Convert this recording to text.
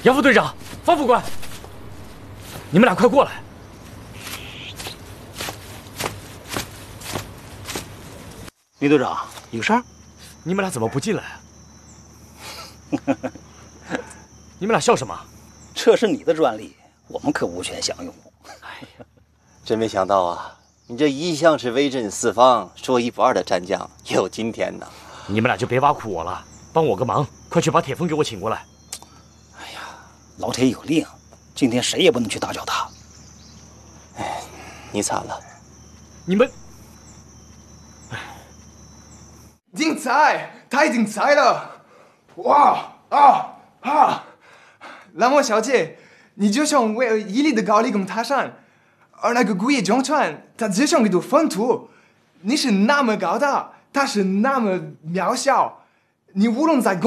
杨副队长，方副官，你们俩快过来！ 李队长，有事儿？ 你们俩怎么不进来啊？你们俩笑什么？ 这是你的专利，我们可无权享用。 哎呀，真没想到啊！你这一向是威震四方、说一不二的战将，也有今天呢。 你们俩就别挖苦我了，帮我个忙，快去把铁峰给我请过来。 哎呀，老铁有令，今天谁也不能去打搅他。 哎，你惨了。 你们， 精彩，太精彩了！哇啊！蓝墨小姐，你就像威尔伊利的高丽贡塔山，而那个古野中川，他只像一朵粪土。你是那么高大，他是那么渺小，你无论在